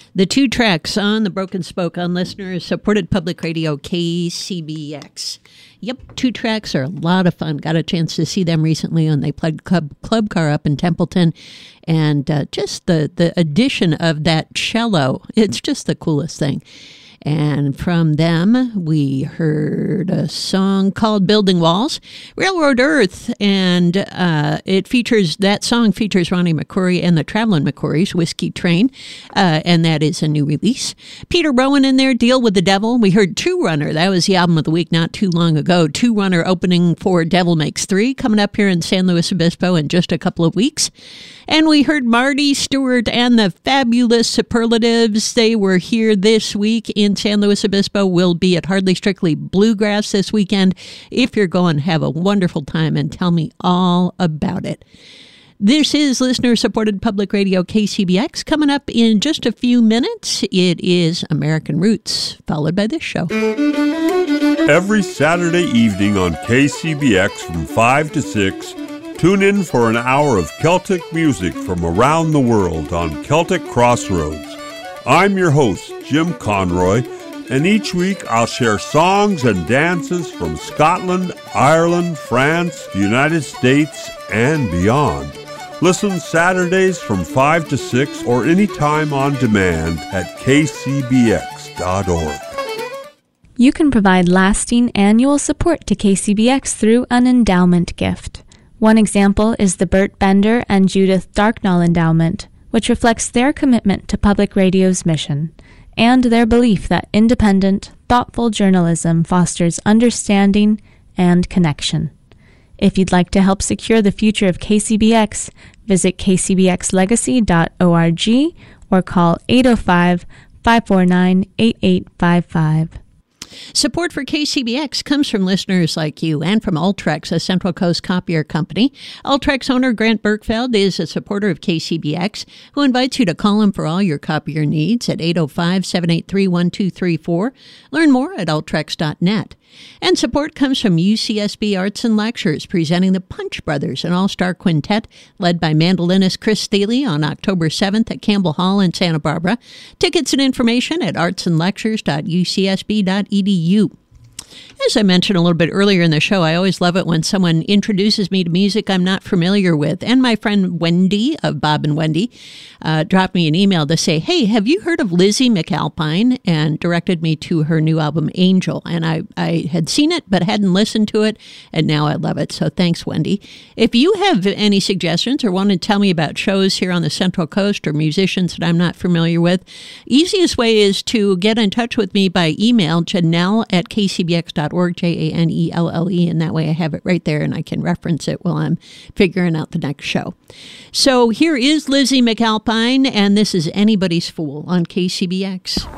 The two tracks on the Broken Spoke on listener-supported public radio KCBX. Yep, two tracks are a lot of fun. Got a chance to see them recently when they played Club Car up in Templeton. And just the addition of that cello, it's just the coolest thing. And from them, we heard a song called Building Walls, Railroad Earth, and that song features Ronnie McCoury and the Traveling McCourys, Whiskey Train, and that is a new release. Peter Rowan in there, Deal with the Devil. We heard Two Runner, that was the album of the week not too long ago. Two Runner opening for Devil Makes Three, coming up here in San Luis Obispo in just a couple of weeks. And we heard Marty Stewart and the Fabulous Superlatives. They were here this week in San Luis Obispo. Will be at Hardly Strictly Bluegrass this weekend. If you're going, have a wonderful time and tell me all about it. This is listener-supported public radio KCBX. Coming up in just a few minutes, it is American Roots, followed by this show. Every Saturday evening on KCBX from 5 to 6, tune in for an hour of Celtic music from around the world on Celtic Crossroads. I'm your host, Jim Conroy, and each week I'll share songs and dances from Scotland, Ireland, France, the United States, and beyond. Listen Saturdays from 5 to 6 or anytime on demand at kcbx.org. You can provide lasting annual support to KCBX through an endowment gift. One example is the Bert Bender and Judith Darknall Endowment, which reflects their commitment to public radio's mission and their belief that independent, thoughtful journalism fosters understanding and connection. If you'd like to help secure the future of KCBX, visit kcbxlegacy.org or call 805-549-8855. Support for KCBX comes from listeners like you and from Ultrex, a Central Coast copier company. Ultrex owner Grant Berkfeld is a supporter of KCBX who invites you to call him for all your copier needs at 805-783-1234. Learn more at ultrex.net. And support comes from UCSB Arts and Lectures, presenting the Punch Brothers, an all-star quintet led by mandolinist Chris Thiele on October 7th at Campbell Hall in Santa Barbara. Tickets and information at artsandlectures.ucsb.edu. As I mentioned a little bit earlier in the show, I always love it when someone introduces me to music I'm not familiar with. And my friend Wendy of Bob and Wendy dropped me an email to say, hey, have you heard of Lizzie McAlpine? And directed me to her new album, Angel. And I had seen it, but hadn't listened to it. And now I love it. So thanks, Wendy. If you have any suggestions or want to tell me about shows here on the Central Coast or musicians that I'm not familiar with, easiest way is to get in touch with me by email, janelle@kcbx.org, Janelle, and that way I have it right there and I can reference it while I'm figuring out the next show. So here is Lizzie McAlpine, and this is Anybody's Fool on KCBX.